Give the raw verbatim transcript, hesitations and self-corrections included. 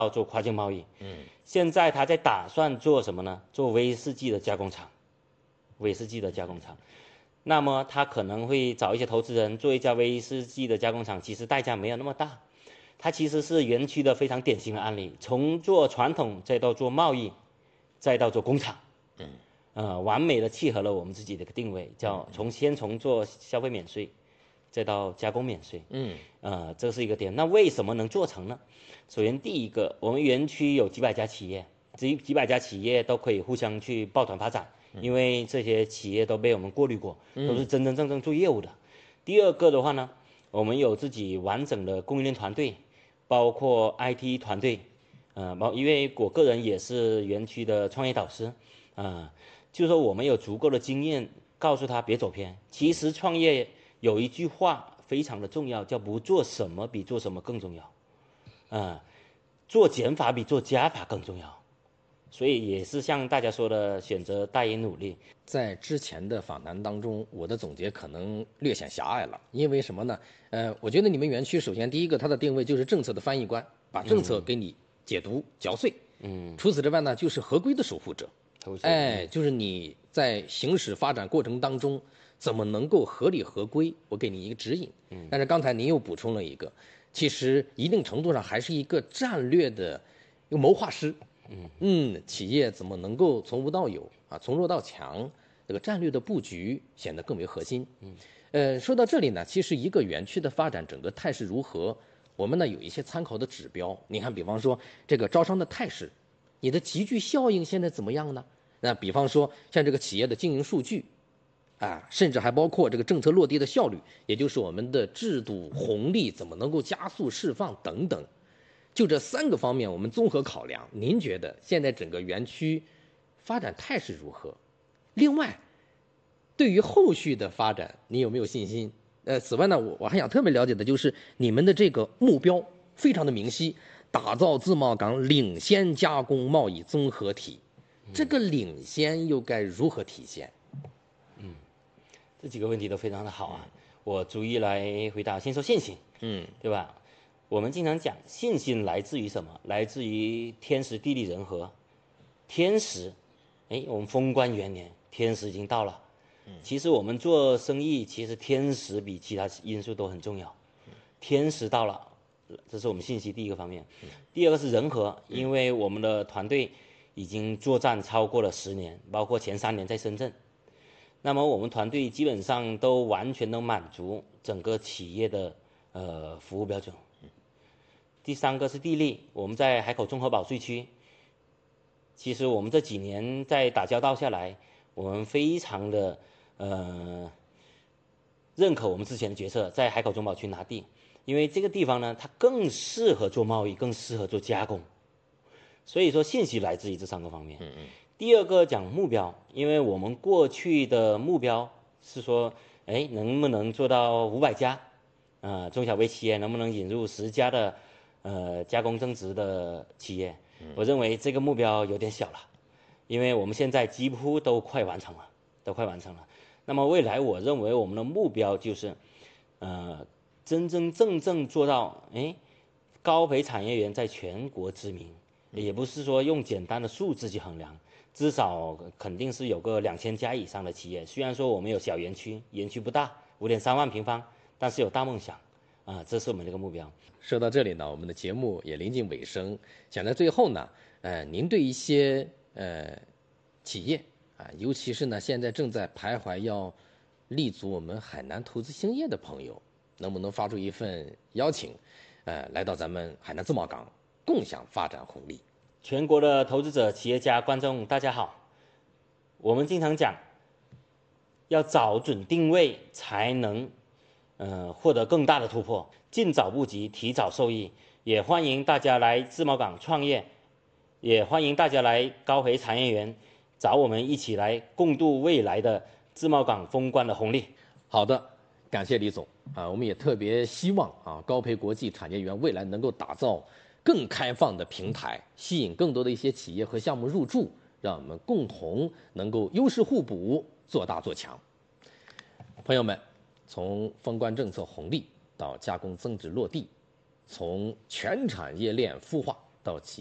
要做跨境贸易。嗯，现在他在打算做什么呢？做威士忌的加工厂，威士忌的加工厂。那么他可能会找一些投资人做一家威士忌的加工厂，其实代价没有那么大。它其实是园区的非常典型的案例，从做传统再到做贸易，再到做工厂。嗯，呃，完美的契合了我们自己的一个定位，叫从先从做消费免税，再到加工免税。嗯，呃，这是一个点。那为什么能做成呢？首先，第一个，我们园区有几百家企业，几几百家企业都可以互相去抱团发展，因为这些企业都被我们过滤过，都是真真正正做业务的。第二个的话呢，我们有自己完整的供应链团队，包括 I T 团队，呃，因为我个人也是园区的创业导师，啊、呃，就是说我们有足够的经验，告诉他别走偏。其实创业有一句话非常的重要，叫不做什么比做什么更重要。啊、呃，做减法比做加法更重要，所以也是像大家说的，选择大于努力。 在之前的访谈当中，我的总结可能略显狭隘了，因为什么呢？呃，我觉得你们园区首先第一个，它的定位就是政策的翻译官，把政策给你解读、嚼碎。嗯。除此之外呢，就是合规的守护者。哎，就是你在行驶发展过程当中，怎么能够合理合规？我给你一个指引。嗯。但是刚才您又补充了一个。其实一定程度上还是一个战略的一个谋划师，嗯嗯，企业怎么能够从无到有啊，从弱到强，这个战略的布局显得更为核心。嗯，呃，说到这里呢，其实一个园区的发展整个态势如何，我们呢有一些参考的指标。你看，比方说这个招商的态势，你的集聚效应现在怎么样呢？那比方说像这个企业的经营数据。啊，甚至还包括这个政策落地的效率，也就是我们的制度红利怎么能够加速释放等等，就这三个方面，我们综合考量，您觉得现在整个园区发展态势如何？另外，对于后续的发展，你有没有信心？呃，此外呢，我我还想特别了解的就是你们的这个目标非常的明晰，打造自贸港领先加工贸易综合体，这个领先又该如何体现？ 嗯。这几个问题都非常的好啊，我逐一来回答。先说信心，嗯，对吧？我们经常讲信心来自于什么？来自于天时地利人和。天时，哎，我们封关元年，天时已经到了。其实我们做生意，其实天时比其他因素都很重要。天时到了，这是我们信息第一个方面。第二个是人和，因为我们的团队已经作战超过了十年，包括前三年在深圳。那么我们团队基本上都完全能满足整个企业的呃服务标准。第三个是地利，我们在海口综合保税区，其实我们这几年在打交道下来，我们非常的呃认可我们之前的决策，在海口中保区拿地，因为这个地方呢，它更适合做贸易，更适合做加工，所以说信息来自于这三个方面。嗯嗯。第二个讲目标，因为我们过去的目标是说，哎，能不能做到五百家，呃，中小微企业能不能引入十家的，呃，加工增值的企业？我认为这个目标有点小了，因为我们现在几乎都快完成了，都快完成了。那么未来我认为我们的目标就是，呃，真真正正做到，哎，高培产业园在全国知名，也不是说用简单的数字去衡量。至少肯定是有个两千家以上的企业。虽然说我们有小园区，园区不大，五点三万平方，但是有大梦想，啊、呃，这是我们这个目标。 说到这里呢，我们的节目也临近尾声，想在最后呢，呃，您对一些呃企业啊，尤其是呢现在正在徘徊要立足我们海南投资兴业的朋友，能不能发出一份邀请，呃，来到咱们海南自贸港，共享发展红利？ 全国的投资者、企业家、观众，大家好。我们经常讲，要找准定位，才能，呃，获得更大的突破。尽早布局，提早受益。也欢迎大家来自贸港创业，也欢迎大家来高培产业园，找我们一起来共度未来的自贸港封关的红利。 好的，感谢李总啊，我们也特别希望啊，高培国际产业园未来能够打造更开放的平台，吸引更多的一些企业和项目入驻，让我们共同能够优势互补，做大做强。朋友们，从封关政策红利到加工增值落地，从全产业链孵化到期。